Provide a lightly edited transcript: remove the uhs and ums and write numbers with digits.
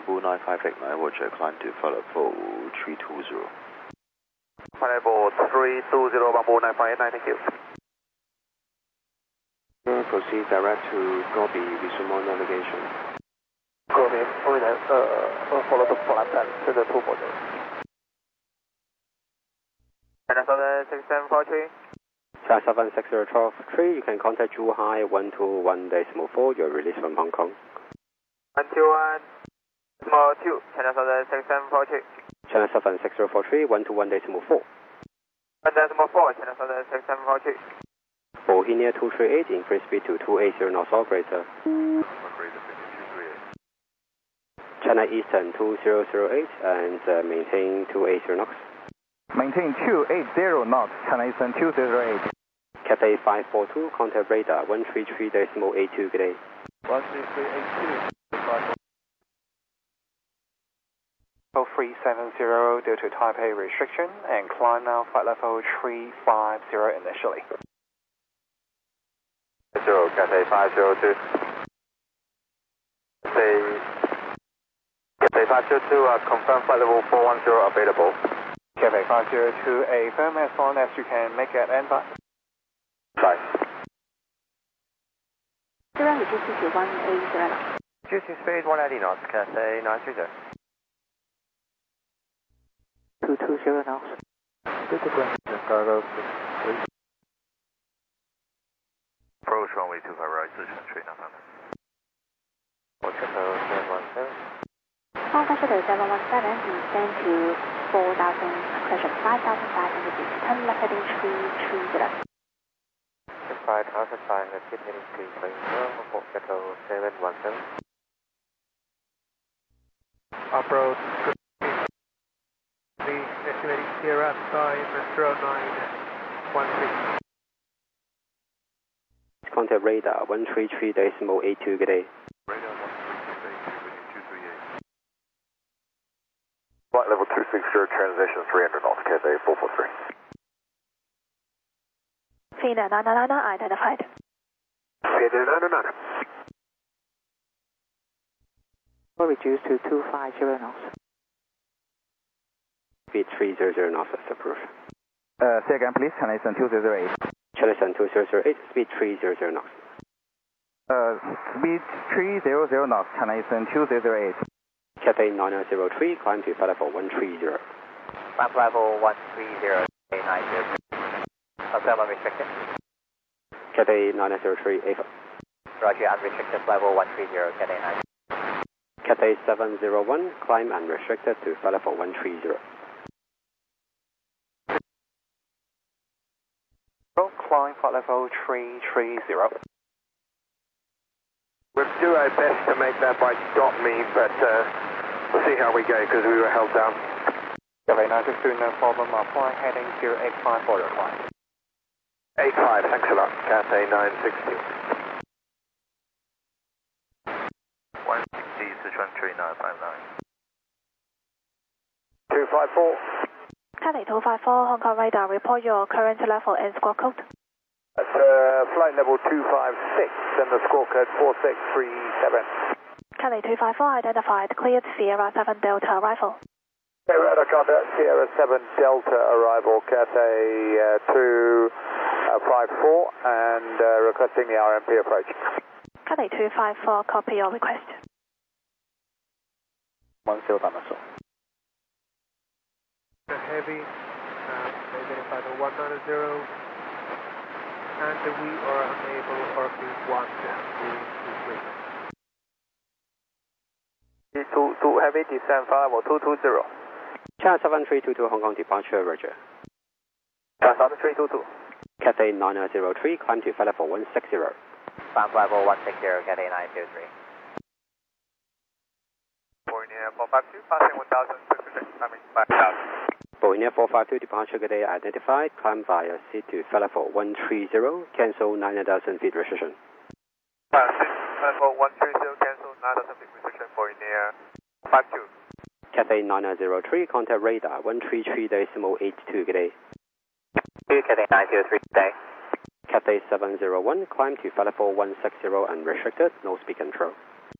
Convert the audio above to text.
Bamboo 9589, Roger, climb to flight level 320. Flight level 320, Bamboo 9589, thank you. Proceed direct to Gobi, resume on navigation. Gobi, follow the flight plan to the 240. China Southern 6743. China Southern 6012-3, you can contact Zhuhai 121.4, you're released from Hong Kong. 121.2, China Southern 6743. China Southern 6043, 121.4. 1.4, China Southern 6743. Bohemia 238, increase speed to 280 knots or greater. China Eastern 2008 and maintain 280 knots. Maintain 280 knots, China Eastern 2008. Cathay 542, contact radar 133.82, good day. 133.82. 0370 due to Taipei restriction and climb now flight level 350 initially. Cathay 502. Cathay 502, confirm flight level 410 available. Cathay 502, affirm as long as you can make it and back. Bye. Zero reduces to 180 knots. Reducing speed 180 knots, Cathay 930. 220 knots. Cargo. Approach runway 25 right, 自选 train up. Hotel 717. Hong Kong Shuttle 717, descend to 5,500 feet. Turn left heading 330. 5,500 feet heading 330, Hotel 717. Approach, estimating Sierra time 0913. Contact radar 133.82, good day. Radar 133.82, 238. Flight level 260, transition 300 knots, Cathay 443. Fina 999 identified. Fina 999. Will reduce to 250 knots. Speed 300 knots as approved. Say again please, China Eastern 2008. China Eastern 2008, speed 300 knots. Speed 300 knots, China Eastern 208. Cathay 903, climb to flight level 130. Climb level 130, 903. Hotel unrestricted. Cathay 903, AFA. Roger, unrestricted level 130, Cathay 9. Cathay 701, climb unrestricted to flight level 130. Climb flight level 330. We'll do our best to make that by dot mean, but we'll see how we go because we were held down. Cathay 962, no problem. Apply heading 085 for your climb. 85, thanks a lot. Cathay 960. 160, Sichuan train 959. 254. Cathay 254, Hong Kong radar, report your current level and squawk code. That's flight level 256 and the squawk code 4637. Cathay 254 identified, cleared Sierra 7 Delta arrival. Okay, radar contact Sierra 7 Delta arrival, Cathay 254 and requesting the RMP approach. Cathay 254, copy your request. 10 Dinosaur. Heavy, identified 190, and we are unable or being 123. 2 heavy, descend flight level 220. China 7322, Hong Kong departure, Roger. China 7322. Cathay 903, climb to flight level 160. Climb level 160, Cathay 923. Bohemia 452, passing 1,000, coming back out. Bohemia 452, departure, good day, identified, climb via seat to flight level 130, cancel 9,000 feet restriction. Level 130, cancel 9,000 feet restriction, Bohemia 52. Cathay 903, contact radar 133.82, good day. Cathay 903, day. Cathay 701, climb to flight level 160 unrestricted, no speed control.